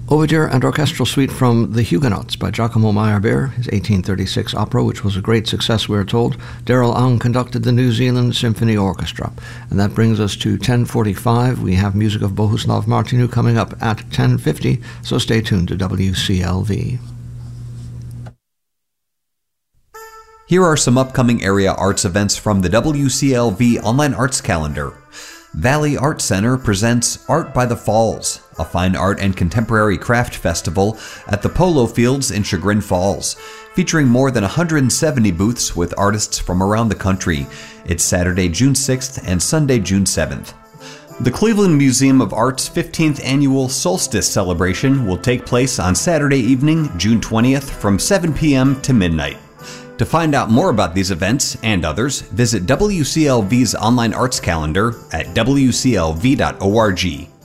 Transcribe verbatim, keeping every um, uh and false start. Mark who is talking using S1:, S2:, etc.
S1: Overture and Orchestral Suite from The Huguenots by Giacomo Meyerbeer, his eighteen thirty-six opera, which was a great success, we are told. Daryl Ong conducted the New Zealand Symphony Orchestra. And that brings us to ten forty-five. We have music of Bohuslav Martinu coming up at ten fifty, so stay tuned to W C L V.
S2: Here are some upcoming area arts events from the W C L V Online Arts Calendar. Valley Art Center presents Art by the Falls, a fine art and contemporary craft festival at the Polo Fields in Chagrin Falls, featuring more than one hundred seventy booths with artists from around the country. It's Saturday, June sixth and Sunday, June seventh. The Cleveland Museum of Art's fifteenth annual Solstice celebration will take place on Saturday evening, June twentieth from seven p.m. to midnight. To find out more about these events and others, visit W C L V's online arts calendar at W C L V dot org.